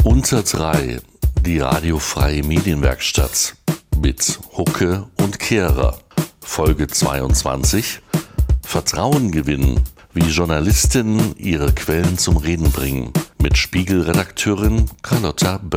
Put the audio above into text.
Unter 3, die radiofreie Medienwerkstatt mit Hucke und Kehrer. Folge 22, Vertrauen gewinnen, wie Journalistinnen ihre Quellen zum Reden bringen, mit Spiegel-Redakteurin Carlotta Böttcher.